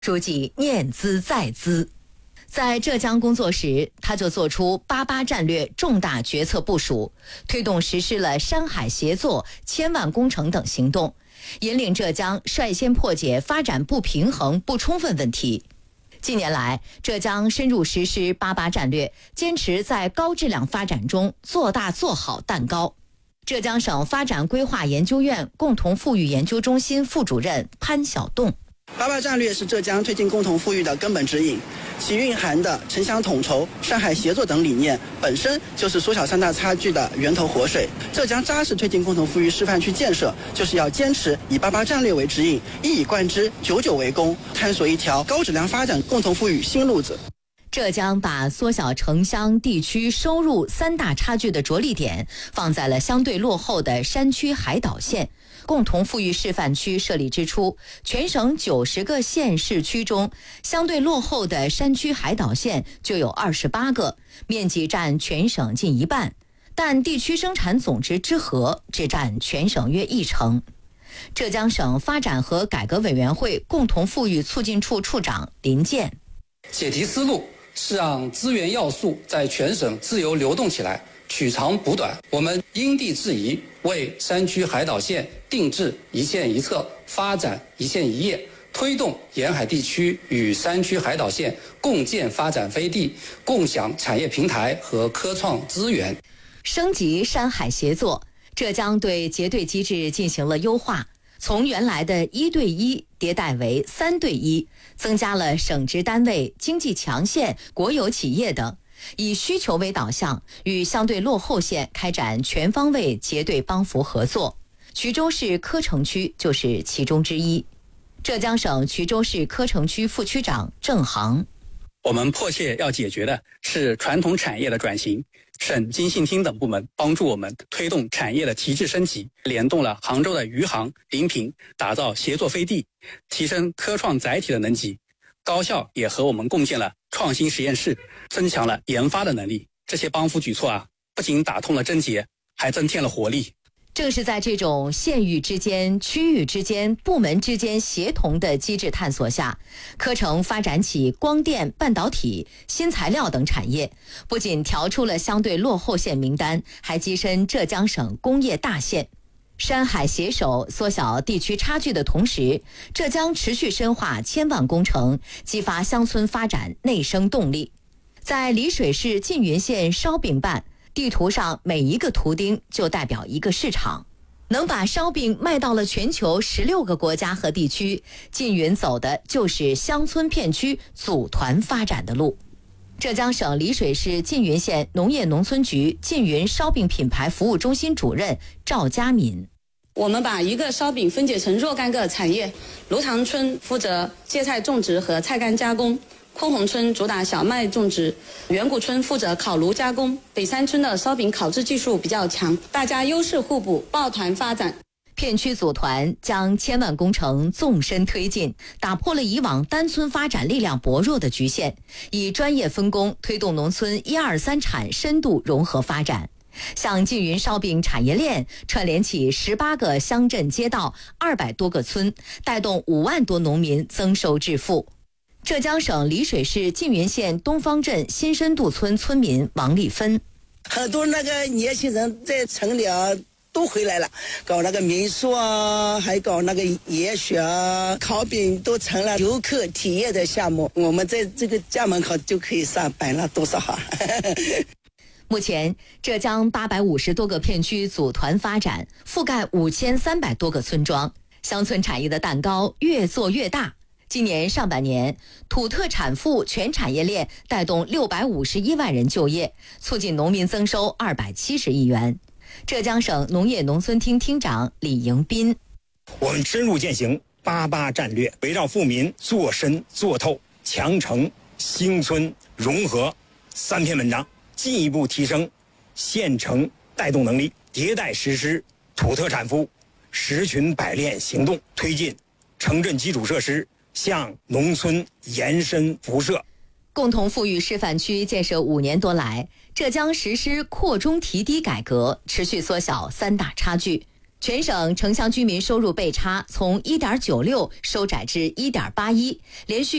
书记念兹在兹。在浙江工作时，他就做出88战略重大决策部署，推动实施了山海协作、千万工程等行动，引领浙江率先破解发展不平衡不充分问题。近年来，浙江深入实施88战略，坚持在高质量发展中做大做好蛋糕。浙江省发展规划研究院共同富裕研究中心副主任潘晓栋 88战略是浙江推进共同富裕的根本指引，其蕴含的城乡统筹、山海协作等理念，本身就是缩小三大差距的源头活水。浙江扎实推进共同富裕示范区建设，就是要坚持以88战略为指引，一以贯之，久久为功，探索一条高质量发展共同富裕新路子。 浙江把缩小城乡地区收入三大差距的着力点放在了相对落后的山区海岛县。共同富裕示范区设立之初，全省90个县市区中，相对落后的山区海岛县就有28个，面积占全省近一半，但地区生产总值之和只占全省约1成。浙江省发展和改革委员会共同富裕促进处处长林健： 解题思路是让资源要素在全省自由流动起来，取长补短。我们因地制宜，为山区海岛县定制一县一策，发展一县一业，推动沿海地区与山区海岛县共建发展飞地，共享产业平台和科创资源。 升级山海协作，浙江对结对机制进行了优化，从原来的1对1迭代为3对1，增加了省直单位、经济强县、国有企业等，以需求为导向，与相对落后县开展全方位结对帮扶合作。衢州市柯城区就是其中之一。浙江省衢州市柯城区副区长郑航： 我们迫切要解决的是传统产业的转型，省经信厅等部门帮助我们推动产业的提质升级，联动了杭州的余杭、临平，打造协作飞地，提升科创载体的能级。高校也和我们共建了创新实验室，增强了研发的能力。这些帮扶举措不仅打通了症结，还增添了活力。 正是在这种县域之间、区域之间、部门之间协同的机制探索下，柯城发展起光电、半导体、新材料等产业，不仅调出了相对落后县名单，还跻身浙江省工业大县。山海携手缩小地区差距的同时，浙江持续深化千万工程，激发乡村发展内生动力。在丽水市缙云县烧饼办，地图上每一个图钉就代表一个市场，能把烧饼卖到了全球16个国家和地区，缙云走的就是乡村片区组团发展的路。浙江省丽水市缙云县农业农村局缙云烧饼品牌服务中心主任赵佳敏： 我们把一个烧饼分解成若干个产业，芦塘村负责芥菜种植和菜干加工，昆洪村主打小麦种植，远古村负责烤炉加工，北山村的烧饼烤制技术比较强，大家优势互补，抱团发展。 片区组团将千万工程纵深推进，打破了以往单村发展力量薄弱的局限，以专业分工推动农村1、2、3产深度融合发展。像缙云烧饼产业链串联起18个乡镇街道，200多个村，带动5万多农民增收致富。浙江省丽水市缙云县东方镇新深度村村民王丽芬： 很多那个年轻人在城里都回来了，搞那个民宿还搞那个野雪烤饼，都成了游客体验的项目。我们在这个家门口就可以上班了，多少好。 目前，浙江850多个片区组团发展，覆盖5300多个村庄，乡村产业的蛋糕越做越大。今年上半年，土特产赋全产业链带动651万人就业，促进农民增收270亿元。浙江省农业农村厅厅长李迎斌： 我们深入践行88战略，围绕富民做深做透、强城兴村融合3篇文章，进一步提升县城带动能力，迭代实施土特产赋10群百炼行动，推进城镇基础设施向农村延伸辐射。 共同富裕示范区建设5年多来，浙江实施扩中提低改革，持续缩小3大差距。 全省城乡居民收入倍差从1.96收窄至1.81，连续